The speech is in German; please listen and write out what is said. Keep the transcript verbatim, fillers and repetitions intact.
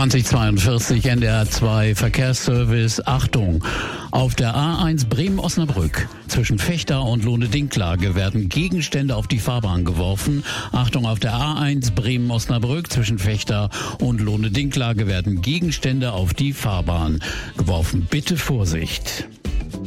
zwanzig zweiundvierzig N D R zwei Verkehrsservice. Achtung! Auf der A eins Bremen-Osnabrück zwischen Vechta und Lohne-Dinklage werden Gegenstände auf die Fahrbahn geworfen. Achtung, auf der A eins Bremen-Osnabrück zwischen Vechta und Lohne-Dinklage werden Gegenstände auf die Fahrbahn geworfen. Bitte Vorsicht!